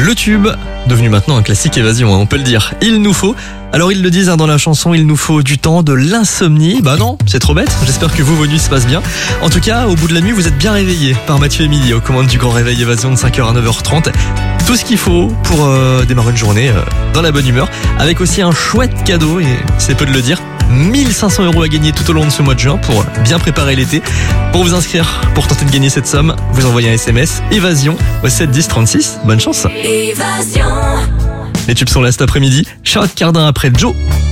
Le tube, devenu maintenant un classique Évasion, on peut le dire. Il nous faut, alors ils le disent dans la chanson, il nous faut du temps, de l'insomnie. Bah non, c'est trop bête, j'espère que vos nuits se passent bien. En tout cas, au bout de la nuit, vous êtes bien réveillés par Mathieu et Émilie aux commandes du Grand Réveil Évasion de 5h à 9h30. Tout ce qu'il faut pour démarrer une journée dans la bonne humeur, avec aussi un chouette cadeau, et c'est peu de le dire, 1500 € à gagner tout au long de ce mois de juin pour bien préparer l'été. Pour vous inscrire, pour tenter de gagner cette somme, vous envoyez un SMS Évasion au 7 10 36. Bonne chance. Évasion. Les tubes sont là cet après-midi. Charlotte Cardin après Joe.